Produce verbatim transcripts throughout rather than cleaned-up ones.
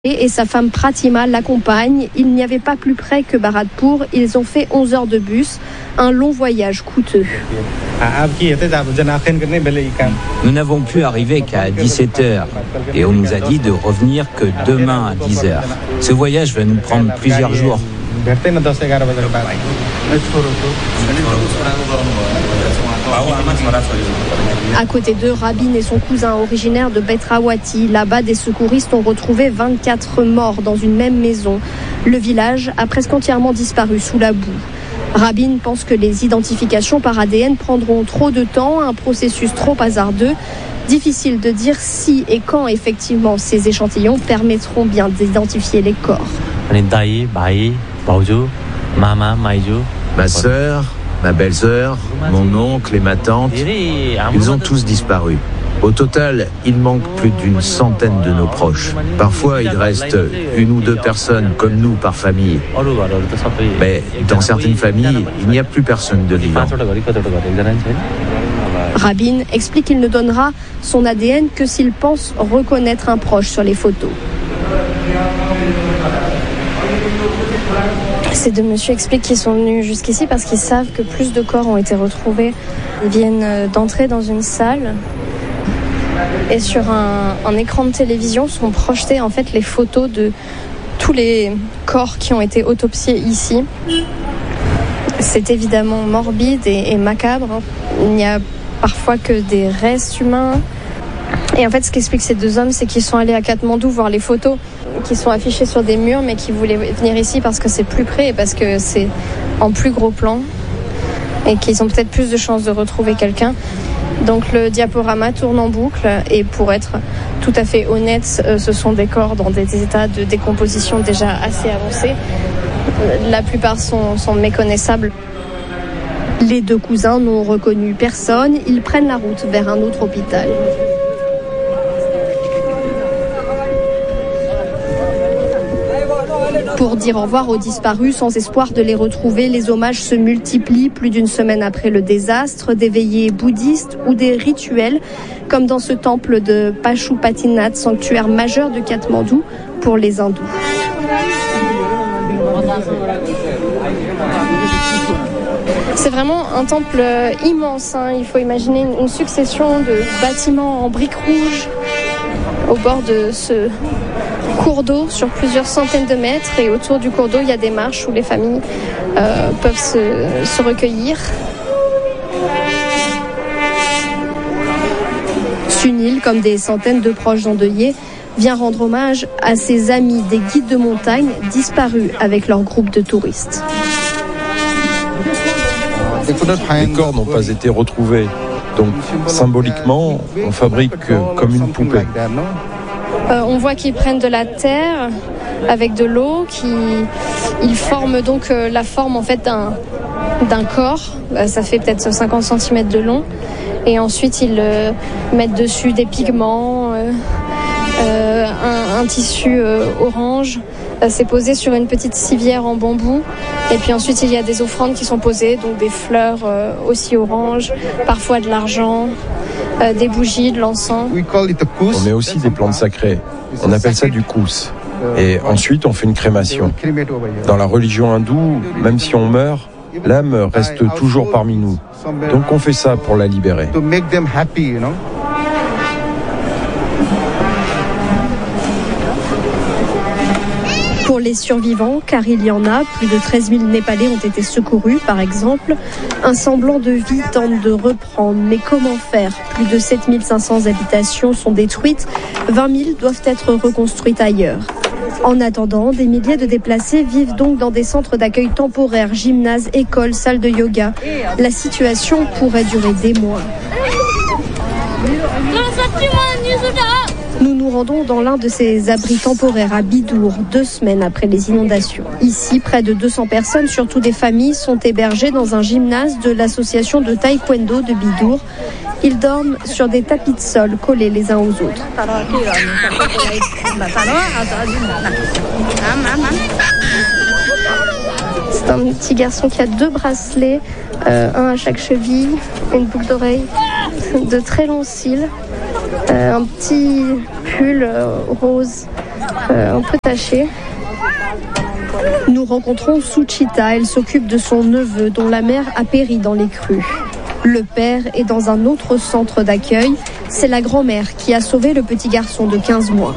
Et sa femme Pratima l'accompagne. Il n'y avait pas plus près que Bharatpur. Ils ont fait onze heures de bus, un long voyage coûteux. Nous n'avons pu arriver qu'à dix-sept heures et on nous a dit de revenir que demain à dix heures. Ce voyage va nous prendre plusieurs jours. À côté d'eux, Rabin et son cousin originaire de Betrawati. Là-bas, des secouristes ont retrouvé vingt-quatre morts dans une même maison. Le village a presque entièrement disparu sous la boue. Rabin pense que les identifications par A D N prendront trop de temps, un processus trop hasardeux. Difficile de dire si et quand effectivement ces échantillons permettront bien d'identifier les corps. Ma sœur, ma belle-sœur, mon oncle et ma tante, ils ont tous disparu. Au total, il manque plus d'une centaine de nos proches. Parfois, il reste une ou deux personnes comme nous par famille. Mais dans certaines familles, il n'y a plus personne de vivant. Rabin explique qu'il ne donnera son A D N que s'il pense reconnaître un proche sur les photos. Ces deux messieurs expliquent qu'ils sont venus jusqu'ici parce qu'ils savent que plus de corps ont été retrouvés. Ils viennent d'entrer dans une salle et sur un, un écran de télévision sont projetées en fait les photos de tous les corps qui ont été autopsiés ici. C'est évidemment morbide et, et macabre. Il n'y a parfois que des restes humains. Et en fait, ce qu'expliquent ces deux hommes, c'est qu'ils sont allés à Katmandou voir les photos qui sont affichées sur des murs, mais qui voulaient venir ici parce que c'est plus près et parce que c'est en plus gros plan et qu'ils ont peut-être plus de chances de retrouver quelqu'un. Donc le diaporama tourne en boucle et pour être tout à fait honnête, ce sont des corps dans des états de décomposition déjà assez avancés. La plupart sont, sont méconnaissables. Les deux cousins n'ont reconnu personne. Ils prennent la route vers un autre hôpital. Pour dire au revoir aux disparus, sans espoir de les retrouver, les hommages se multiplient plus d'une semaine après le désastre, des veillées bouddhistes ou des rituels, comme dans ce temple de Pashupatinath, sanctuaire majeur de Katmandou pour les hindous. C'est vraiment un temple immense, hein. Il faut imaginer une succession de bâtiments en briques rouges au bord de ce cours d'eau sur plusieurs centaines de mètres, et autour du cours d'eau il y a des marches où les familles euh, peuvent se, se recueillir. Sunil, comme des centaines de proches endeuillés, vient rendre hommage à ses amis des guides de montagne disparus avec leur groupe de touristes. Les corps n'ont pas été retrouvés, donc symboliquement on fabrique comme une poupée. Euh, on voit qu'ils prennent de la terre avec de l'eau, qui ils forment donc euh, la forme en fait d'un, d'un corps. Euh, ça fait peut-être cinquante centimètres de long. Et ensuite ils euh, mettent dessus des pigments, euh, euh, un, un tissu euh, orange. Euh, c'est posé sur une petite civière en bambou. Et puis ensuite il y a des offrandes qui sont posées, donc des fleurs euh, aussi oranges, parfois de l'argent. Euh, des bougies, de l'encens. On met aussi des plantes sacrées. On appelle ça du kous. Et ensuite, on fait une crémation. Dans la religion hindoue, même si on meurt, l'âme reste toujours parmi nous. Donc on fait ça pour la libérer. Pour les survivants, car il y en a, plus de treize mille Népalais ont été secourus, par exemple. Un semblant de vie tente de reprendre, mais comment faire ? Plus de sept mille cinq cents habitations sont détruites, vingt mille doivent être reconstruites ailleurs. En attendant, des milliers de déplacés vivent donc dans des centres d'accueil temporaires, gymnases, écoles, salles de yoga. La situation pourrait durer des mois. Nous nous rendons dans l'un de ces abris temporaires à Bidour, deux semaines après les inondations. Ici, près de deux cents personnes, surtout des familles, sont hébergées dans un gymnase de l'association de taekwondo de Bidour. Ils dorment sur des tapis de sol collés les uns aux autres. C'est un petit garçon qui a deux bracelets, euh, un à chaque cheville, une boucle d'oreille, de très longs cils. Euh, un petit pull euh, rose euh, un peu tachée. Nous rencontrons Suchita, elle s'occupe de son neveu dont la mère a péri dans les crues. Le père est dans un autre centre d'accueil. C'est la grand-mère qui a sauvé le petit garçon de quinze mois.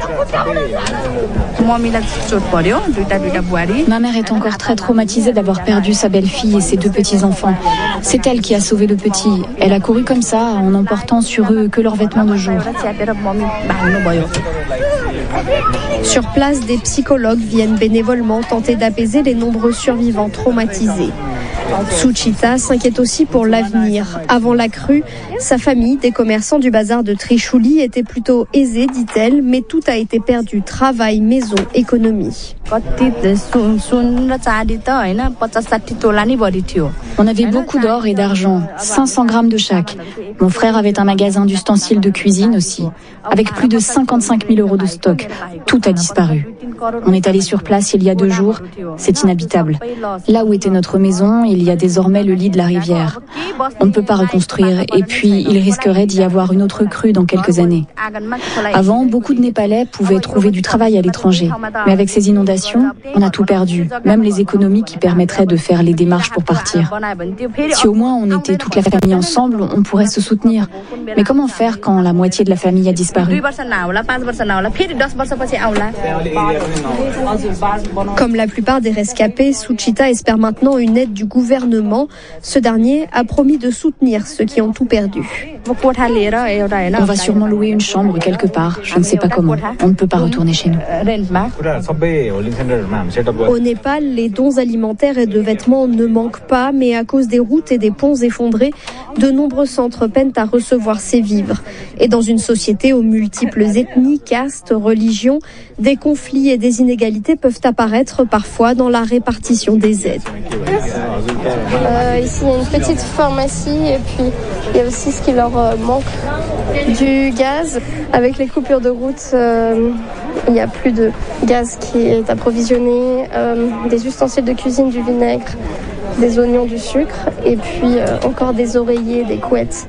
Ma mère est encore très traumatisée d'avoir perdu sa belle-fille et ses deux petits-enfants. C'est elle qui a sauvé le petit. Elle a couru comme ça en n'emportant sur eux que leurs vêtements de jour. Sur place, des psychologues viennent bénévolement tenter d'apaiser les nombreux survivants traumatisés. Suchita s'inquiète aussi pour l'avenir. Avant la crue, sa famille, des commerçants du bazar de Trishuli, était plutôt aisée, dit-elle, mais tout a été perdu. Travail, maison, économie. On avait beaucoup d'or et d'argent, cinq cents grammes de chaque. Mon frère avait un magasin d'ustensiles de cuisine aussi, avec plus de cinquante-cinq mille euros de stock. Tout a disparu. On est allé sur place il y a deux jours. C'est inhabitable. Là où était notre maison, il y a désormais le lit de la rivière. On ne peut pas reconstruire et puis il risquerait d'y avoir une autre crue dans quelques années. Avant, beaucoup de Népalais pouvaient trouver du travail à l'étranger. Mais avec ces inondations, on a tout perdu, même les économies qui permettraient de faire les démarches pour partir. Si au moins on était toute la famille ensemble, on pourrait se soutenir. Mais comment faire quand la moitié de la famille a disparu ? Comme la plupart des rescapés, Suchita espère maintenant une aide du gouvernement. Ce dernier a promis de soutenir ceux qui ont tout perdu. On va sûrement louer une chambre quelque part, je ne sais pas comment. On ne peut pas retourner chez nous. Au Népal, les dons alimentaires et de vêtements ne manquent pas, mais à cause des routes et des ponts effondrés, de nombreux centres peinent à recevoir ces vivres. Et dans une société aux multiples ethnies, castes, religions, des conflits et des inégalités peuvent apparaître parfois dans la répartition des aides. Euh, ici, il y a une petite pharmacie et puis il y a aussi ce qui leur euh, manque, du gaz. Avec les coupures de route, euh, il n'y a plus de gaz qui est approvisionné, euh, des ustensiles de cuisine, du vinaigre, des oignons, du sucre et puis euh, encore des oreillers, des couettes.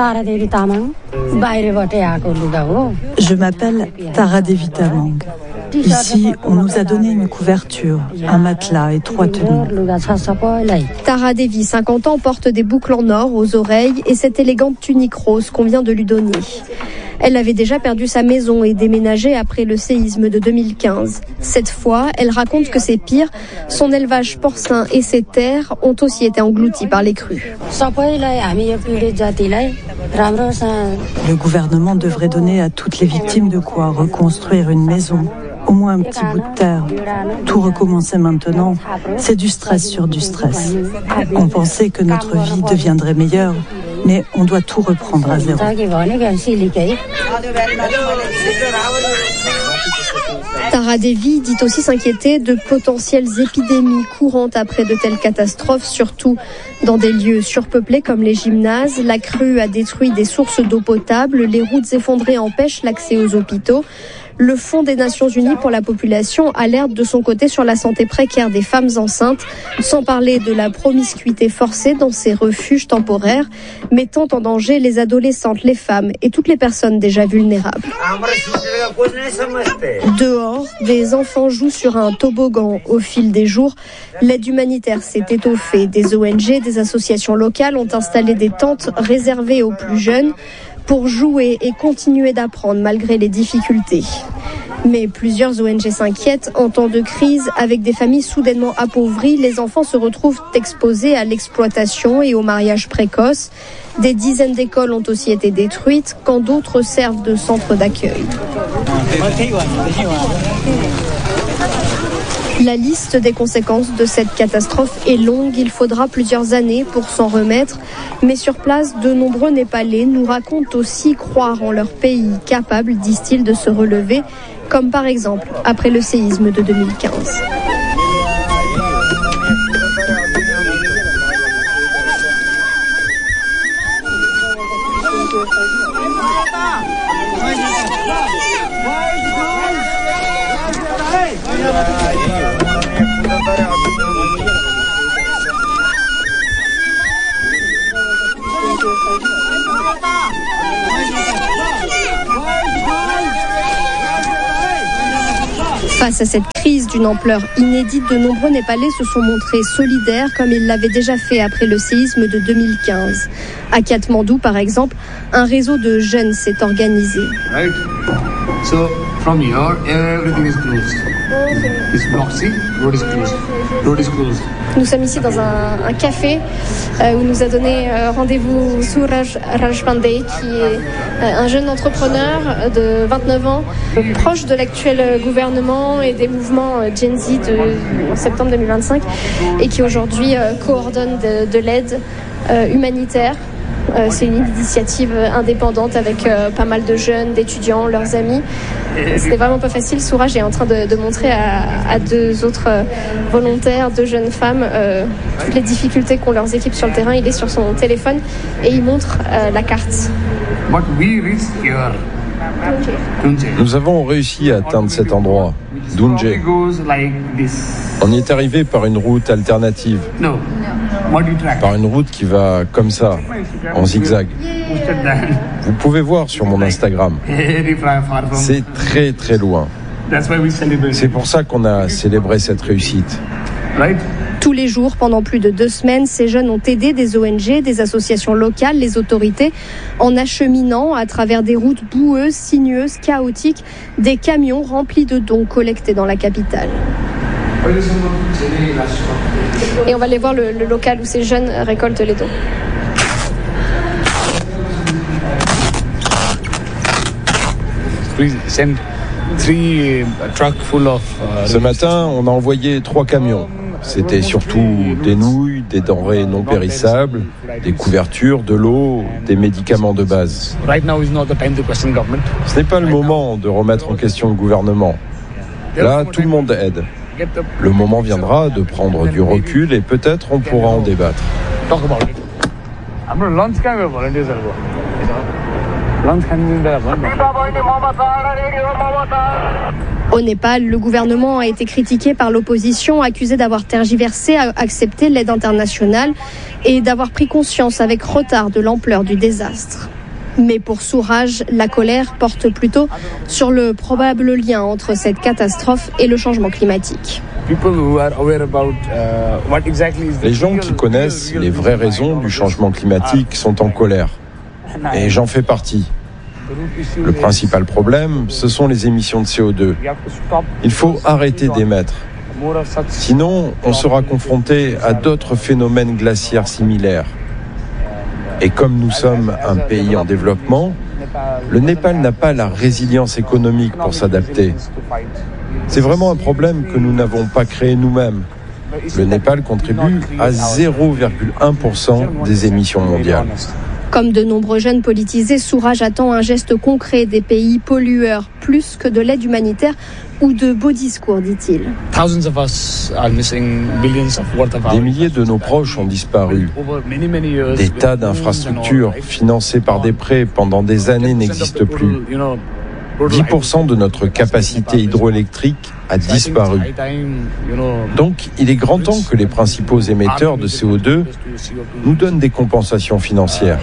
Je m'appelle Tara Devitamang. Ici, on nous a donné une couverture, un matelas et trois tenues. Tara Devi, cinquante ans, porte des boucles en or aux oreilles et cette élégante tunique rose qu'on vient de lui donner. Elle avait déjà perdu sa maison et déménagé après le séisme de deux mille quinze. Cette fois, elle raconte que c'est pire. Son élevage porcin et ses terres ont aussi été engloutis par les crues. Le gouvernement devrait donner à toutes les victimes de quoi reconstruire une maison, au moins un petit bout de terre. Tout recommencer maintenant, c'est du stress sur du stress. On pensait que notre vie deviendrait meilleure, mais on doit tout reprendre à zéro. Tara Devi dit aussi s'inquiéter de potentielles épidémies courantes après de telles catastrophes, surtout dans des lieux surpeuplés comme les gymnases. La crue a détruit des sources d'eau potable, les routes effondrées empêchent l'accès aux hôpitaux. Le Fonds des Nations Unies pour la population alerte de son côté sur la santé précaire des femmes enceintes, sans parler de la promiscuité forcée dans ces refuges temporaires, mettant en danger les adolescentes, les femmes et toutes les personnes déjà vulnérables. Dehors, des enfants jouent sur un toboggan. Au fil des jours, l'aide humanitaire s'est étoffée. Des O N G, des associations locales ont installé des tentes réservées aux plus jeunes pour jouer et continuer d'apprendre malgré les difficultés. Mais plusieurs O N G s'inquiètent. En temps de crise, avec des familles soudainement appauvries, les enfants se retrouvent exposés à l'exploitation et au mariage précoce. Des dizaines d'écoles ont aussi été détruites, quand d'autres servent de centres d'accueil. La liste des conséquences de cette catastrophe est longue. Il faudra plusieurs années pour s'en remettre. Mais sur place, de nombreux Népalais nous racontent aussi croire en leur pays, capable, disent-ils, de se relever, comme par exemple après le séisme de deux mille quinze. à cette crise d'une ampleur inédite, de nombreux Népalais se sont montrés solidaires comme ils l'avaient déjà fait après le séisme de deux mille quinze. À Katmandou, par exemple, un réseau de jeunes s'est organisé. Right. So from here, everything is closed. This block, see, road is closed. Road is closed. Nous sommes ici dans un, un café euh, où nous a donné euh, rendez-vous Suraj Rajpandey, qui est euh, un jeune entrepreneur de vingt-neuf ans, euh, proche de l'actuel gouvernement et des mouvements euh, Gen Z de, en septembre deux mille vingt-cinq, et qui aujourd'hui euh, coordonne de, de l'aide euh, humanitaire. Euh, c'est une initiative indépendante avec euh, pas mal de jeunes, d'étudiants, leurs amis. C'était vraiment pas facile. Souraj est en train de, de montrer à, à deux autres euh, volontaires, deux jeunes femmes, euh, toutes les difficultés qu'ont leurs équipes sur le terrain. Il est sur son téléphone et il montre euh, la carte. But we reached here. Nous avons réussi à atteindre cet endroit, Dunje. On y est arrivé par une route alternative, par une route qui va comme ça, en zigzag. Vous pouvez voir sur mon Instagram. C'est très très loin. C'est pour ça qu'on a célébré cette réussite. Tous les jours, pendant plus de deux semaines, ces jeunes ont aidé des O N G, des associations locales, les autorités, en acheminant à travers des routes boueuses, sinueuses, chaotiques, des camions remplis de dons collectés dans la capitale. Et on va aller voir le, le local où ces jeunes récoltent les dons. Ce matin, on a envoyé trois camions. C'était surtout des nouilles, des denrées non périssables, des couvertures, de l'eau, des médicaments de base. Ce n'est pas le moment de remettre en question le gouvernement. Là, tout le monde aide. Le moment viendra de prendre du recul et peut-être on pourra en débattre. Au Népal, le gouvernement a été critiqué par l'opposition, accusé d'avoir tergiversé, accepté l'aide internationale et d'avoir pris conscience avec retard de l'ampleur du désastre. Mais pour Souraj, la colère porte plutôt sur le probable lien entre cette catastrophe et le changement climatique. Les gens qui connaissent les vraies raisons du changement climatique sont en colère. Et j'en fais partie. Le principal problème, ce sont les émissions de C O deux. Il faut arrêter d'émettre. Sinon, on sera confronté à d'autres phénomènes glaciaires similaires. Et comme nous sommes un pays en développement, le Népal n'a pas la résilience économique pour s'adapter. C'est vraiment un problème que nous n'avons pas créé nous-mêmes. Le Népal contribue à zéro virgule un pour cent des émissions mondiales. Comme de nombreux jeunes politisés, Souraj attend un geste concret des pays pollueurs, plus que de l'aide humanitaire ou de beaux discours, dit-il. Des milliers de nos proches ont disparu. Des tas d'infrastructures financées par des prêts pendant des années n'existent plus. dix pour cent de notre capacité hydroélectrique a disparu. Donc, il est grand temps que les principaux émetteurs de C O deux nous donnent des compensations financières.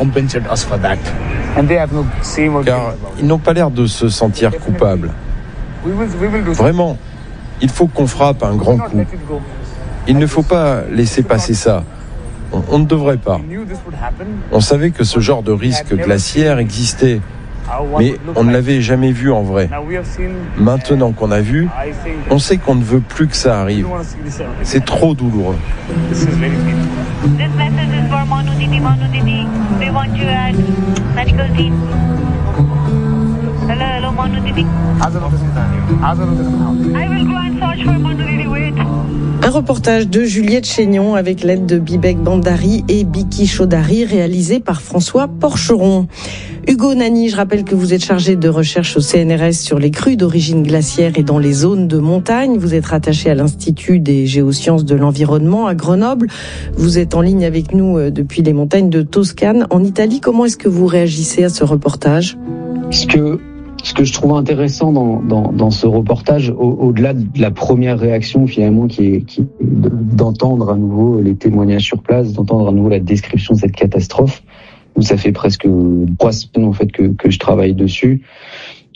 Car ils n'ont pas l'air de se sentir coupables. Vraiment, il faut qu'on frappe un grand coup. Il ne faut pas laisser passer ça. On, on ne devrait pas. On savait que ce genre de risque glaciaire existait. Mais on ne l'avait jamais vu en vrai. Maintenant qu'on a vu, on sait qu'on ne veut plus que ça arrive. C'est trop douloureux. Un reportage de Juliette Chénion avec l'aide de Bibek Bandari et Biki Chaudhary, réalisé par François Porcheron. Hugo Nani, je rappelle que vous êtes chargé de recherche au C N R S sur les crues d'origine glaciaire et dans les zones de montagne. Vous êtes rattaché à l'Institut des géosciences de l'environnement à Grenoble. Vous êtes en ligne avec nous depuis les montagnes de Toscane en Italie. Comment est-ce que vous réagissez à ce reportage ? Ce que Ce que je trouve intéressant dans, dans, dans ce reportage, au, au-delà de la première réaction finalement, qui est, qui est d'entendre à nouveau les témoignages sur place, d'entendre à nouveau la description de cette catastrophe, où ça fait presque trois semaines en fait que, que je travaille dessus.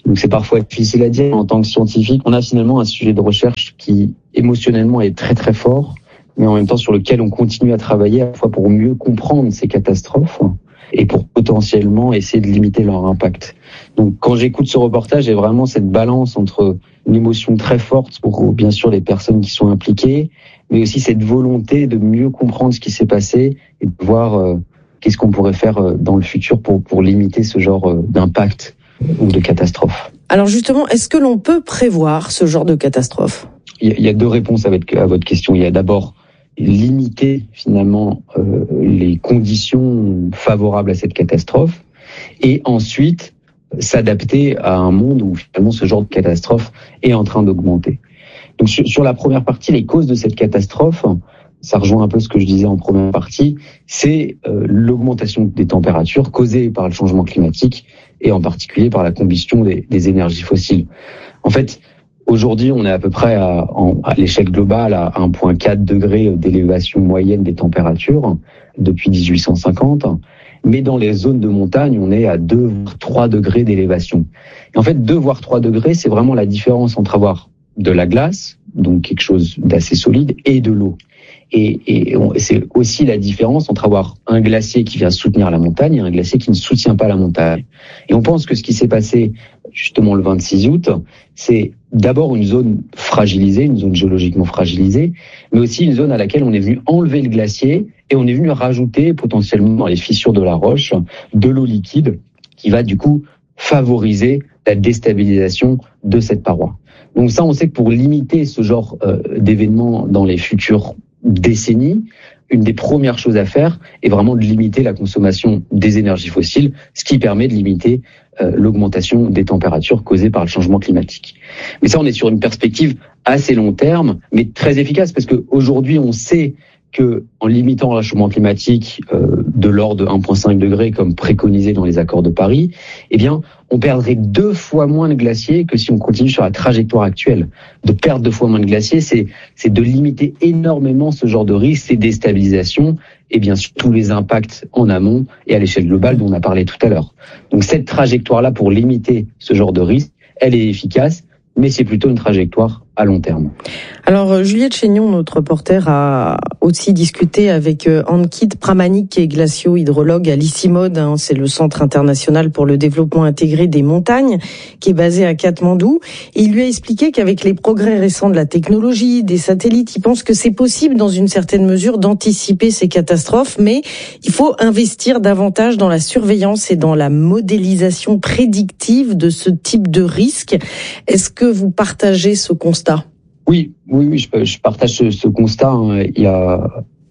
Donc c'est parfois difficile à dire. En tant que scientifique, on a finalement un sujet de recherche qui émotionnellement est très très fort, mais en même temps sur lequel on continue à travailler à la fois pour mieux comprendre ces catastrophes et pour potentiellement essayer de limiter leur impact. Donc quand j'écoute ce reportage, j'ai vraiment cette balance entre une émotion très forte pour bien sûr les personnes qui sont impliquées, mais aussi cette volonté de mieux comprendre ce qui s'est passé et de voir euh, qu'est-ce qu'on pourrait faire euh, dans le futur pour, pour limiter ce genre euh, d'impact ou de catastrophe. Alors justement, est-ce que l'on peut prévoir ce genre de catastrophe ? Il y, a, il y a deux réponses à votre, à votre question. Il y a d'abord limiter finalement euh, les conditions favorables à cette catastrophe et ensuite s'adapter à un monde où finalement ce genre de catastrophe est en train d'augmenter. Donc sur, sur la première partie, les causes de cette catastrophe, ça rejoint un peu ce que je disais en première partie, c'est euh, l'augmentation des températures causée par le changement climatique et en particulier par la combustion des, des énergies fossiles. En fait, aujourd'hui, on est à peu près à, en, à l'échelle globale à un virgule quatre degrés d'élévation moyenne des températures depuis dix-huit cent cinquante. Mais dans les zones de montagne, on est à deux voire trois degrés d'élévation. Et en fait, deux voire trois degrés, c'est vraiment la différence entre avoir de la glace, donc quelque chose d'assez solide, et de l'eau. Et, et on, c'est aussi la différence entre avoir un glacier qui vient soutenir la montagne et un glacier qui ne soutient pas la montagne. Et on pense que ce qui s'est passé justement le vingt-six août, c'est d'abord une zone fragilisée, une zone géologiquement fragilisée, mais aussi une zone à laquelle on est venu enlever le glacier et on est venu rajouter potentiellement dans les fissures de la roche de l'eau liquide qui va du coup favoriser la déstabilisation de cette paroi. Donc ça, on sait que pour limiter ce genre euh, d'événements dans les futures décennies, une des premières choses à faire est vraiment de limiter la consommation des énergies fossiles, ce qui permet de limiter euh, l'augmentation des températures causées par le changement climatique. Mais ça, on est sur une perspective assez long terme, mais très efficace, parce qu'aujourd'hui, on sait que en limitant le réchauffement climatique euh, de l'ordre de un virgule cinq degré, comme préconisé dans les accords de Paris, eh bien, on perdrait deux fois moins de glaciers que si on continue sur la trajectoire actuelle. De perdre deux fois moins de glaciers, c'est, c'est de limiter énormément ce genre de risque, ces déstabilisations, et bien sûr tous les impacts en amont et à l'échelle globale dont on a parlé tout à l'heure. Donc cette trajectoire-là pour limiter ce genre de risque, elle est efficace, mais c'est plutôt une trajectoire à long terme. Alors, Juliette Chénion, notre reporter, a aussi discuté avec Ankit Pramanik, qui est glacio-hydrologue à l'I C I M O D, hein, c'est le Centre international pour le développement intégré des montagnes, qui est basé à Katmandou. Et il lui a expliqué qu'avec les progrès récents de la technologie, des satellites, il pense que c'est possible, dans une certaine mesure, d'anticiper ces catastrophes, mais il faut investir davantage dans la surveillance et dans la modélisation prédictive de ce type de risque. Est-ce que vous partagez ce constat ? Oui, oui, oui, je, je partage ce, ce constat. Hein. Il y a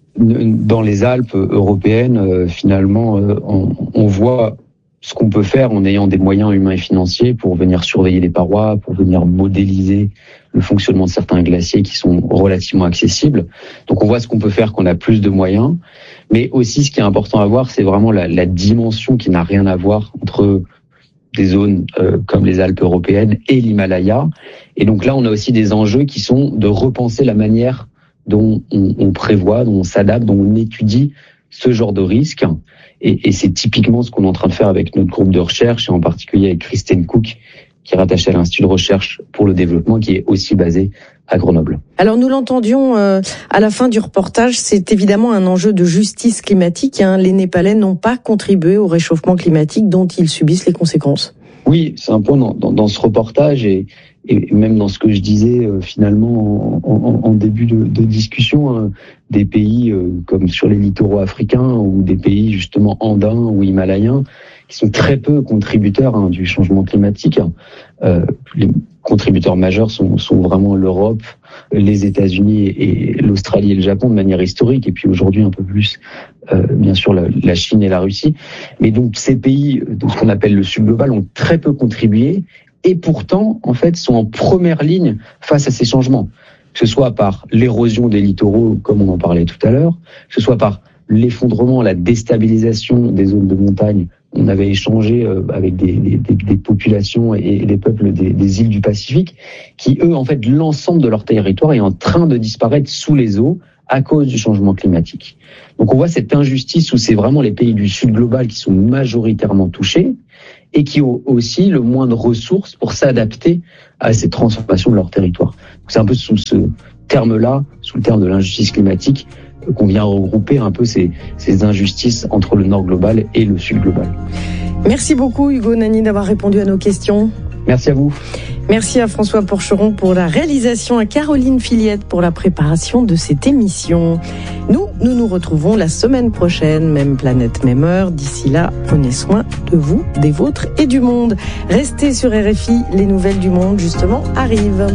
dans les Alpes européennes, euh, finalement, euh, on, on voit ce qu'on peut faire en ayant des moyens humains et financiers pour venir surveiller les parois, pour venir modéliser le fonctionnement de certains glaciers qui sont relativement accessibles. Donc on voit ce qu'on peut faire quand on a plus de moyens. Mais aussi, ce qui est important à voir, c'est vraiment la, la dimension qui n'a rien à voir entre des zones euh, comme les Alpes européennes et l'Himalaya. Et donc là, on a aussi des enjeux qui sont de repenser la manière dont on, on prévoit, dont on s'adapte, dont on étudie ce genre de risque. Et, et c'est typiquement ce qu'on est en train de faire avec notre groupe de recherche, et en particulier avec Kristen Cook, qui est rattachée à l'Institut de recherche pour le développement, qui est aussi basé à Grenoble. Alors nous l'entendions euh, à la fin du reportage, c'est évidemment un enjeu de justice climatique. Hein. Les Népalais n'ont pas contribué au réchauffement climatique dont ils subissent les conséquences. Oui, c'est un point dans, dans, dans ce reportage et, et même dans ce que je disais euh, finalement en, en, en début de, de discussion, hein, des pays euh, comme sur les littoraux africains ou des pays justement andins ou himalayens qui sont très peu contributeurs hein, du changement climatique. Euh, les contributeurs majeurs sont, sont vraiment l'Europe, les États-Unis et l'Australie et le Japon de manière historique, et puis aujourd'hui un peu plus, euh, bien sûr, la, la Chine et la Russie. Mais donc ces pays de ce qu'on appelle le sud global ont très peu contribué, et pourtant, en fait, sont en première ligne face à ces changements. Que ce soit par l'érosion des littoraux, comme on en parlait tout à l'heure, que ce soit par l'effondrement, la déstabilisation des zones de montagne. On avait échangé avec des, des, des populations et des peuples des, des îles du Pacifique qui, eux, en fait, l'ensemble de leur territoire est en train de disparaître sous les eaux à cause du changement climatique. Donc on voit cette injustice où c'est vraiment les pays du sud global qui sont majoritairement touchés. et qui ont aussi le moins de ressources pour s'adapter à ces transformations de leur territoire. Donc c'est un peu sous ce terme-là, sous le terme de l'injustice climatique, qu'on vient regrouper un peu ces, ces injustices entre le nord global et le sud global. Merci beaucoup Hugo Nani d'avoir répondu à nos questions. Merci à vous. Merci à François Porcheron pour la réalisation, à Caroline Filiette pour la préparation de cette émission. Nous, nous nous retrouvons la semaine prochaine, même planète, même heure. D'ici là, prenez soin de vous, des vôtres et du monde. Restez sur R F I, les nouvelles du monde justement arrivent.